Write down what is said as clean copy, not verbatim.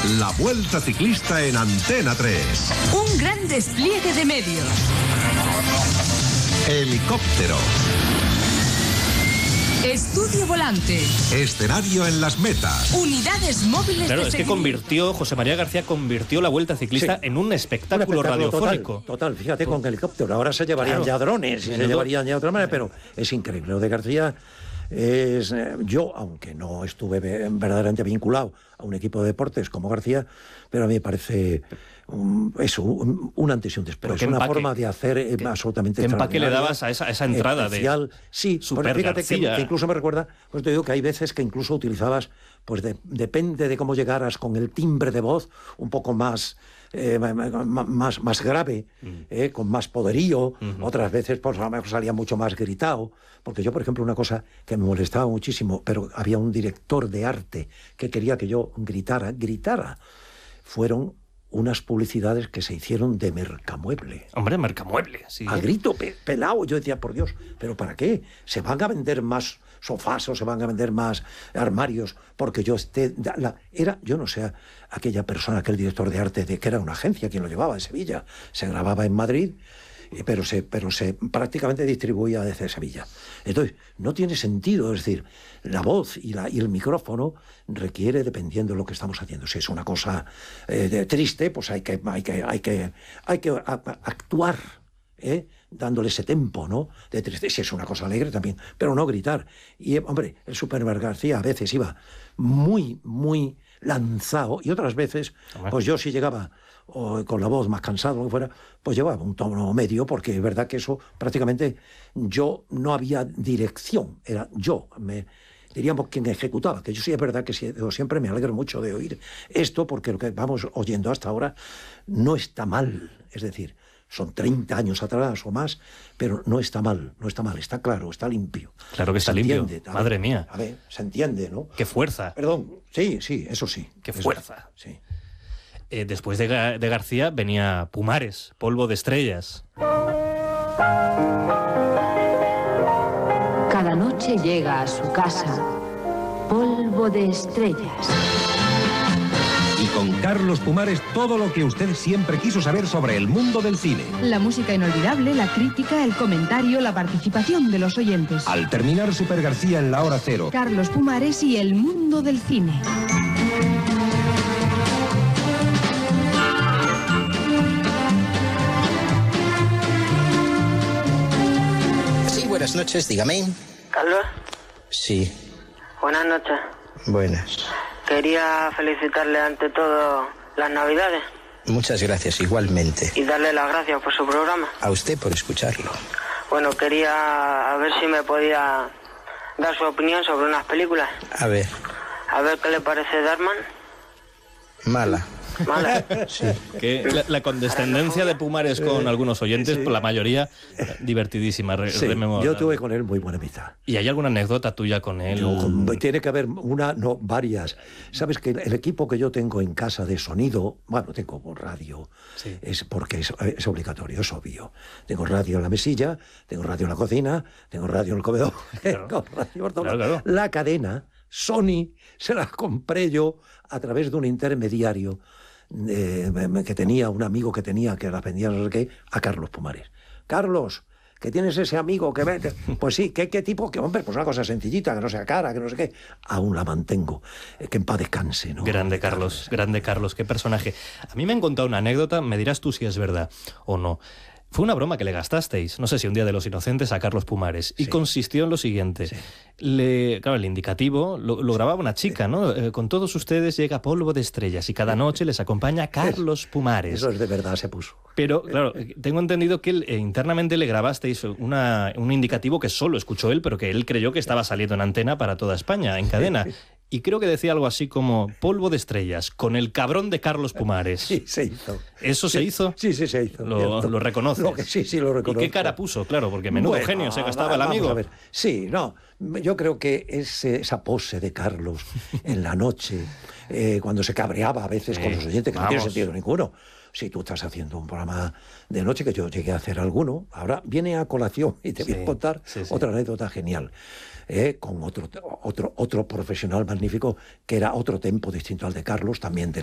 La Vuelta Ciclista en Antena 3. Un gran despliegue de medios. Helicóptero. Estudio volante. Escenario en las metas. Unidades móviles. Claro, es que José María García convirtió la Vuelta Ciclista en un espectáculo radiofónico. Total, fíjate, con helicóptero. Ahora se llevarían ya drones, y se llevarían ya de otra manera, pero es increíble. Lo de García es... yo, aunque no estuve verdaderamente vinculado a un equipo de deportes como García, pero a mí me parece... un antes y un después. Es una forma de hacer absolutamente ¿Qué empaque le dabas a esa entrada especial? Sí, Super fíjate que García. incluso me recuerda, pues te digo que hay veces que incluso utilizabas, pues depende de cómo llegaras con el timbre de voz, un poco más grave, con más poderío. Otras veces pues a lo mejor salía mucho más gritado, porque yo, por ejemplo, una cosa que me molestaba muchísimo, pero había un director de arte que quería que yo gritara, fueron unas publicidades que se hicieron de Mercamueble. Hombre, Mercamueble, sí. A grito pelado. Yo decía, por Dios, ¿pero para qué? ¿Se van a vender más sofás o se van a vender más armarios porque yo esté... yo no sé, aquella persona, aquel director de arte, que era una agencia quien lo llevaba en Sevilla. Se grababa en Madrid, pero se prácticamente distribuía desde Sevilla. Entonces, no tiene sentido, es decir, la voz y el micrófono requiere, dependiendo de lo que estamos haciendo. Si es una cosa triste, pues hay que actuar, dándole ese tempo, ¿no? De tristeza. Si es una cosa alegre también, pero no gritar. Y, hombre, el Super García a veces iba muy, muy lanzado, y otras veces, pues yo sí llegaba con la voz más cansado, lo que fuera, pues llevaba un tono medio, porque es verdad que eso prácticamente yo no había dirección, era yo, diríamos quien ejecutaba, que yo sí es verdad que siempre me alegro mucho de oír esto, porque lo que vamos oyendo hasta ahora no está mal, es decir, son 30 años atrás o más, pero no está mal, está claro, está limpio. Claro que está limpio, madre mía. A ver, se entiende, ¿no? ¡Qué fuerza! Perdón, sí, eso sí. ¡Qué fuerza! Sí. Después de García venía Pumares, Polvo de Estrellas. Cada noche llega a su casa Polvo de Estrellas. Y con Carlos Pumares, todo lo que usted siempre quiso saber sobre el mundo del cine. La música inolvidable, la crítica, el comentario, la participación de los oyentes. Al terminar Super García en la hora cero. Carlos Pumares y el mundo del cine. Sí, buenas noches, dígame. ¿Carlos? Sí. Buenas noches. Buenas. Quería felicitarle ante todo las Navidades. Muchas gracias, igualmente. Y darle las gracias por su programa. A usted por escucharlo. Bueno, quería a ver si me podía dar su opinión sobre unas películas. A ver. A ver qué le parece Darman. Mala. ¿Vale? Sí. Que la condescendencia de Pumares con algunos oyentes, por la mayoría, divertidísima. Yo tuve con él muy buena amistad. ¿Y hay alguna anécdota tuya con él? Tiene que haber varias. Sabes que el equipo que yo tengo en casa de sonido, bueno, tengo radio, es porque es obligatorio, es obvio. Tengo radio en la mesilla, tengo radio en la cocina, tengo radio en el comedor, tengo radio por todo. Claro. La cadena Sony se la compré yo a través de un intermediario que tenía, un amigo que las vendía, no sé qué, a Carlos Pumares. Carlos, que tienes ese amigo que vende. Pues sí, ¿qué tipo? Que hombre, pues una cosa sencillita, que no sea cara, que no sé qué. Aún la mantengo. Que en paz descanse, ¿no? Grande Carlos, qué personaje. A mí me han contado una anécdota, me dirás tú si es verdad o no. Fue una broma que le gastasteis, no sé si un día de los Inocentes, a Carlos Pumares. Y consistió en lo siguiente. Claro, el indicativo lo grababa una chica, ¿no? Con todos ustedes llega Polvo de Estrellas y cada noche les acompaña Carlos Pumares. Eso es de verdad, se puso. Pero, claro, tengo entendido que internamente le grabasteis un indicativo que solo escuchó él, pero que él creyó que estaba saliendo en antena para toda España, en cadena. Y creo que decía algo así como Polvo de Estrellas, con el cabrón de Carlos Pumares. Sí, se hizo. ¿Eso se hizo? Sí, se hizo. ¿Lo reconoces? Sí, lo reconozco. ¿Y qué cara puso? Claro, porque menudo genio se gastaba el amigo. A ver. Sí, no, yo creo que esa pose de Carlos en la noche, cuando se cabreaba a veces con los oyentes, que no tiene sentido ninguno. Si tú estás haciendo un programa de noche, que yo llegué a hacer alguno, ahora viene a colación y te voy a contar otra anécdota genial. Con otro profesional magnífico, que era otro tempo distinto al de Carlos, también de